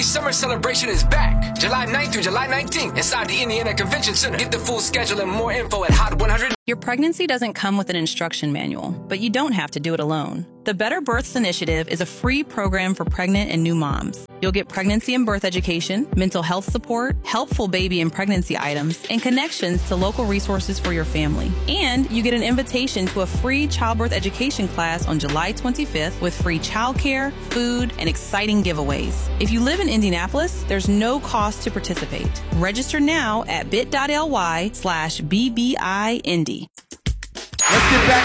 Summer celebration is back. July 9th through July 19th inside the Indiana Convention Center. Get the full schedule and more info at Hot 100. Your pregnancy doesn't come with an instruction manual, but you don't have to do it alone. The Better Births Initiative is a free program for pregnant and new moms. You'll get pregnancy and birth education, mental health support, helpful baby and pregnancy items, and connections to local resources for your family. And you get an invitation to a free childbirth education class on July 25th with free childcare, food, and exciting giveaways. If you live in Indianapolis, there's no cost to participate. Register now at bit.ly/BBIIndy. Let's get back